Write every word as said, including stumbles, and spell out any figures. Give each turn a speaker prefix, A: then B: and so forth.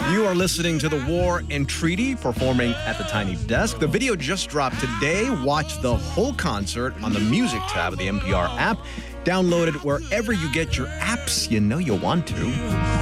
A: You are listening to The War and Treaty performing at the Tiny Desk. The video just dropped today. Watch the whole concert on the music tab of the N P R app. Download it wherever you get your apps. You know you want to.